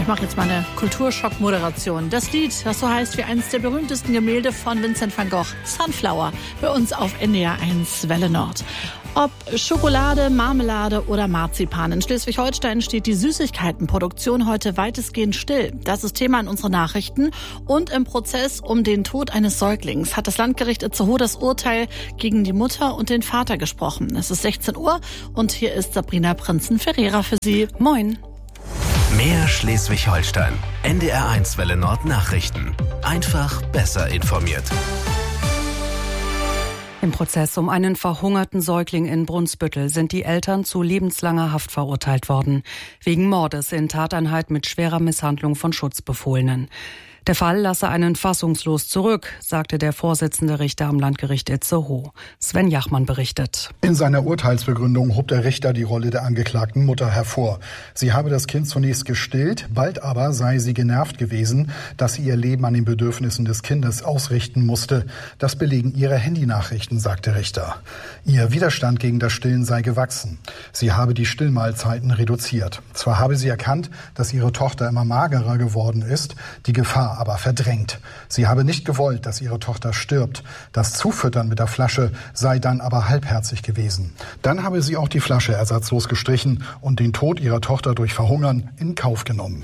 Ich mache jetzt mal eine Kulturschock-Moderation. Das Lied, das so heißt wie eines der berühmtesten Gemälde von Vincent van Gogh, Sunflower, bei uns auf NDR 1 Welle Nord. Ob Schokolade, Marmelade oder Marzipan. In Schleswig-Holstein steht die Süßigkeitenproduktion heute weitestgehend still. Das ist Thema in unseren Nachrichten. Und im Prozess um den Tod eines Säuglings hat das Landgericht Itzehoe das Urteil gegen die Mutter und den Vater gesprochen. Es ist 16 Uhr und hier ist Sabrina Prinzen-Ferreira für Sie. Moin. Mehr Schleswig-Holstein. NDR 1 Welle Nord Nachrichten. Einfach besser informiert. Im Prozess um einen verhungerten Säugling in Brunsbüttel sind die Eltern zu lebenslanger Haft verurteilt worden. Wegen Mordes in Tateinheit mit schwerer Misshandlung von Schutzbefohlenen. Der Fall lasse einen fassungslos zurück, sagte der Vorsitzende Richter am Landgericht Itzehoe. Sven Jachmann berichtet. In seiner Urteilsbegründung hob der Richter die Rolle der angeklagten Mutter hervor. Sie habe das Kind zunächst gestillt, bald aber sei sie genervt gewesen, dass sie ihr Leben an den Bedürfnissen des Kindes ausrichten musste. Das belegen ihre Handynachrichten, sagt der Richter. Ihr Widerstand gegen das Stillen sei gewachsen. Sie habe die Stillmahlzeiten reduziert. Zwar habe sie erkannt, dass ihre Tochter immer magerer geworden ist, die Gefahr aber verdrängt. Sie habe nicht gewollt, dass ihre Tochter stirbt. Das Zufüttern mit der Flasche sei dann aber halbherzig gewesen. Dann habe sie auch die Flasche ersatzlos gestrichen und den Tod ihrer Tochter durch Verhungern in Kauf genommen.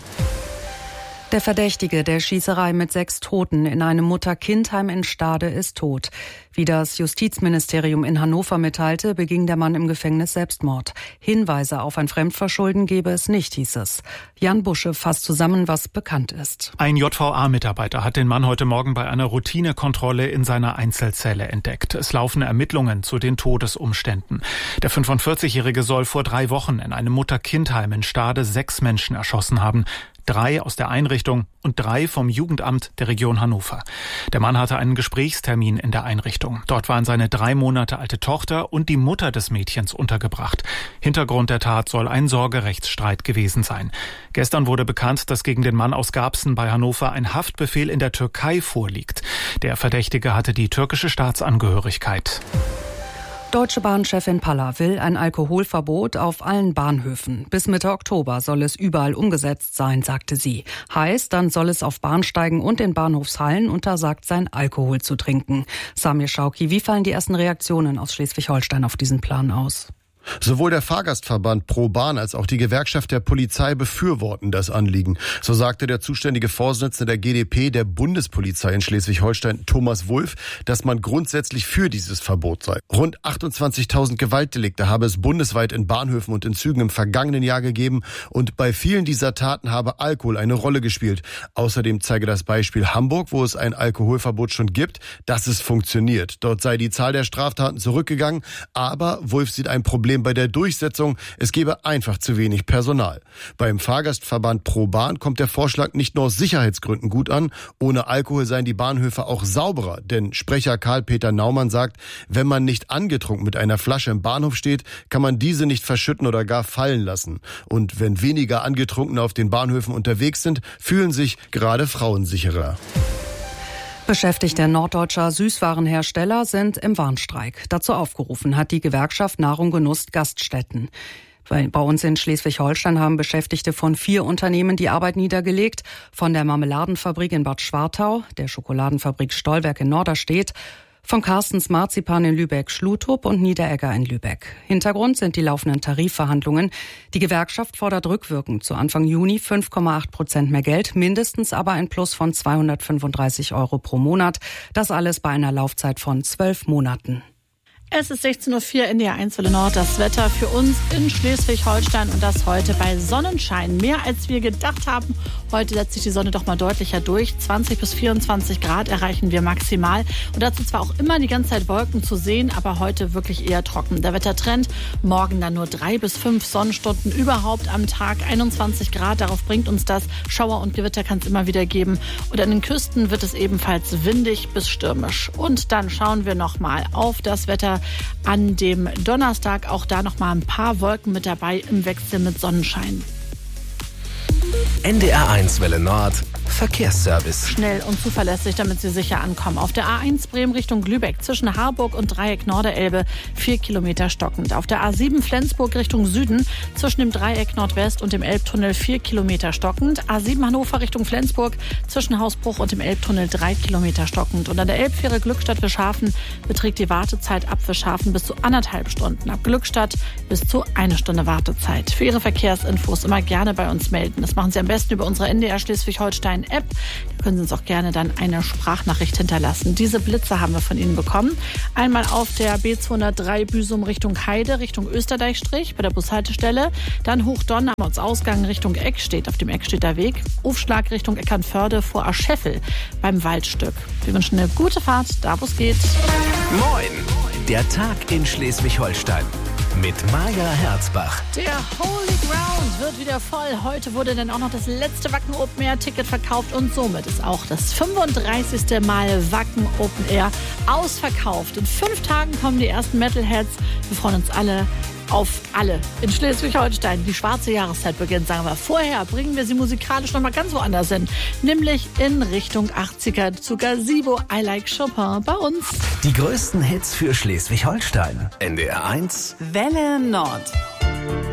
Der Verdächtige der Schießerei mit 6 Toten in einem Mutter-Kind-Heim in Stade ist tot. Wie das Justizministerium in Hannover mitteilte, beging der Mann im Gefängnis Selbstmord. Hinweise auf ein Fremdverschulden gebe es nicht, hieß es. Jan Busche fasst zusammen, was bekannt ist. Ein JVA-Mitarbeiter hat den Mann heute Morgen bei einer Routinekontrolle in seiner Einzelzelle entdeckt. Es laufen Ermittlungen zu den Todesumständen. Der 45-Jährige soll vor 3 Wochen in einem Mutter-Kind-Heim in Stade 6 Menschen erschossen haben. 3 aus der Einrichtung und 3 vom Jugendamt der Region Hannover. Der Mann hatte einen Gesprächstermin in der Einrichtung. Dort waren seine 3 Monate alte Tochter und die Mutter des Mädchens untergebracht. Hintergrund der Tat soll ein Sorgerechtsstreit gewesen sein. Gestern wurde bekannt, dass gegen den Mann aus Garbsen bei Hannover ein Haftbefehl in der Türkei vorliegt. Der Verdächtige hatte die türkische Staatsangehörigkeit. Deutsche Bahn-Chefin Palla will ein Alkoholverbot auf allen Bahnhöfen. Bis Mitte Oktober soll es überall umgesetzt sein, sagte sie. Heißt, dann soll es auf Bahnsteigen und in Bahnhofshallen untersagt sein, Alkohol zu trinken. Samir Schauki, wie fallen die ersten Reaktionen aus Schleswig-Holstein auf diesen Plan aus? Sowohl der Fahrgastverband Pro Bahn als auch die Gewerkschaft der Polizei befürworten das Anliegen. So sagte der zuständige Vorsitzende der GdP der Bundespolizei in Schleswig-Holstein, Thomas Wulff, dass man grundsätzlich für dieses Verbot sei. Rund 28.000 Gewaltdelikte habe es bundesweit in Bahnhöfen und in Zügen im vergangenen Jahr gegeben und bei vielen dieser Taten habe Alkohol eine Rolle gespielt. Außerdem zeige das Beispiel Hamburg, wo es ein Alkoholverbot schon gibt, dass es funktioniert. Dort sei die Zahl der Straftaten zurückgegangen, aber Wulff sieht ein Problem bei der Durchsetzung, es gebe einfach zu wenig Personal. Beim Fahrgastverband Pro Bahn kommt der Vorschlag nicht nur aus Sicherheitsgründen gut an, ohne Alkohol seien die Bahnhöfe auch sauberer, denn Sprecher Karl-Peter Naumann sagt, wenn man nicht angetrunken mit einer Flasche im Bahnhof steht, kann man diese nicht verschütten oder gar fallen lassen. Und wenn weniger Angetrunkene auf den Bahnhöfen unterwegs sind, fühlen sich gerade Frauen sicherer. Beschäftigte norddeutscher Süßwarenhersteller sind im Warnstreik. Dazu aufgerufen hat die Gewerkschaft Nahrung Genuss Gaststätten. Bei uns in Schleswig-Holstein haben Beschäftigte von 4 Unternehmen die Arbeit niedergelegt. Von der Marmeladenfabrik in Bad Schwartau, der Schokoladenfabrik Stolberg in Norderstedt, von Carstens Marzipan in Lübeck-Schlutrup und Niederegger in Lübeck. Hintergrund sind die laufenden Tarifverhandlungen. Die Gewerkschaft fordert rückwirkend zu Anfang Juni 5,8% mehr Geld, mindestens aber ein Plus von 235 € pro Monat. Das alles bei einer Laufzeit von 12 Monaten. Es ist 16:04 Uhr in der 1 Welle Nord. Das Wetter für uns in Schleswig-Holstein und das heute bei Sonnenschein. Mehr als wir gedacht haben. Heute setzt sich die Sonne doch mal deutlicher durch. 20 bis 24 Grad erreichen wir maximal. Und dazu zwar auch immer die ganze Zeit Wolken zu sehen, aber heute wirklich eher trocken. Der Wettertrend, morgen dann nur 3 bis 5 Sonnenstunden überhaupt am Tag. 21 Grad, darauf bringt uns das. Schauer und Gewitter kann es immer wieder geben. Und an den Küsten wird es ebenfalls windig bis stürmisch. Und dann schauen wir noch mal auf das Wetter an dem Donnerstag. Auch da noch mal ein paar Wolken mit dabei im Wechsel mit Sonnenschein. NDR 1 Welle Nord Verkehrsservice. Schnell und zuverlässig, damit Sie sicher ankommen. Auf der A1 Bremen Richtung Lübeck zwischen Harburg und Dreieck Norderelbe 4 Kilometer stockend. Auf der A7 Flensburg Richtung Süden zwischen dem Dreieck Nordwest und dem Elbtunnel 4 Kilometer stockend. A7 Hannover Richtung Flensburg zwischen Hausbruch und dem Elbtunnel 3 Kilometer stockend. Und an der Elbfähre Glückstadt-Wischhafen beträgt die Wartezeit ab Wischhafen bis zu 1,5 Stunden. Ab Glückstadt bis zu 1 Stunde Wartezeit. Für Ihre Verkehrsinfos immer gerne bei uns melden. Das machen Sie am besten über unsere NDR Schleswig-Holstein-App. Da können Sie uns auch gerne dann eine Sprachnachricht hinterlassen. Diese Blitze haben wir von Ihnen bekommen. Einmal auf der B203 Büsum Richtung Heide, Richtung Österdeichstrich bei der Bushaltestelle. Dann Hochdonn am Ortsausgang Richtung Eckstedt auf dem Eckstedter Weg. Aufschlag Richtung Eckernförde vor Ascheffel beim Waldstück. Wir wünschen eine gute Fahrt, da wo es geht. Moin! Der Tag in Schleswig-Holstein. Mit Maja Herzbach. Der Holy Ground wird wieder voll. Heute wurde dann auch noch das letzte Wacken Open Air Ticket verkauft und somit ist auch das 35. Mal Wacken Open Air ausverkauft. In 5 Tagen kommen die ersten Metalheads. Wir freuen uns alle auf alle in Schleswig-Holstein. Die schwarze Jahreszeit beginnt, sagen wir. Vorher bringen wir sie musikalisch noch mal ganz woanders hin. Nämlich in Richtung 80er zu Gazebo. I Like Chopin bei uns. Die größten Hits für Schleswig-Holstein. NDR 1. Welle Nord.